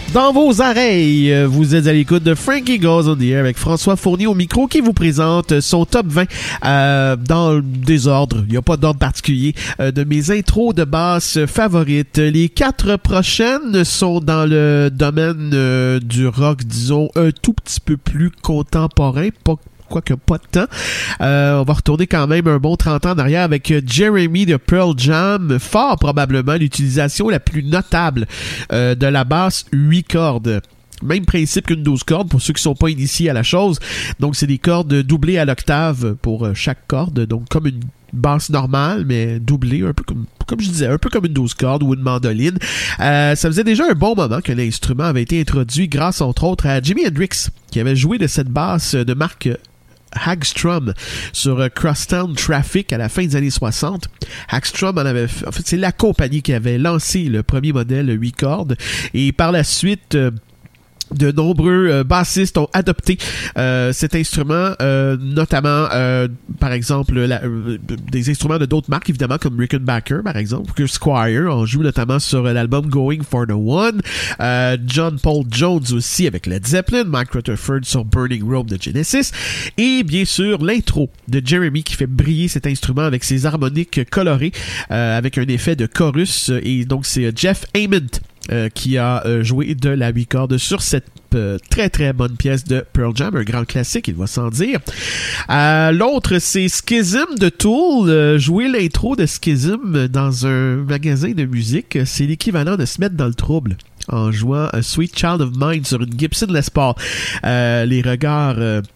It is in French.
Dans vos oreilles, vous êtes à l'écoute de Frankie Goes on the Air avec François Fournier au micro qui vous présente son top 20 dans le désordre, il n'y a pas d'ordre particulier, de mes intros de basse favorites. Les 4 prochaines sont dans le domaine du rock, disons, un tout petit peu plus contemporain, quoique pas de temps. On va retourner quand même un bon 30 ans en arrière avec Jeremy de Pearl Jam, fort probablement l'utilisation la plus notable de la basse 8 cordes. Même principe qu'une 12 cordes pour ceux qui sont pas initiés à la chose. Donc c'est des cordes doublées à l'octave pour chaque corde, donc comme une basse normale, mais doublée, un peu comme je disais, un peu comme une 12 cordes ou une mandoline. Ça faisait déjà un bon moment que l'instrument avait été introduit grâce entre autres à Jimi Hendrix, qui avait joué de cette basse de marque Hagstrom sur Crosstown Traffic à la fin des années 60. Hagstrom en fait, c'est la compagnie qui avait lancé le premier modèle 8 cordes et par la suite de nombreux bassistes ont adopté cet instrument, notamment par exemple des instruments de d'autres marques évidemment comme Rickenbacker par exemple, que Squire en joue notamment sur l'album Going for the One, John Paul Jones aussi avec Led Zeppelin, Mike Rutherford sur Burning Rope de Genesis et bien sûr l'intro de Jeremy qui fait briller cet instrument avec ses harmoniques colorées avec un effet de chorus et donc c'est Jeff Ament qui a joué de la 8 cordes sur cette très très bonne pièce de Pearl Jam, un grand classique, il va sans dire. L'autre, c'est Schism de Tool. Jouer l'intro de Schism dans un magasin de musique, c'est l'équivalent de se mettre dans le trouble en jouant Sweet Child of Mine sur une Gibson Les Paul. Les regards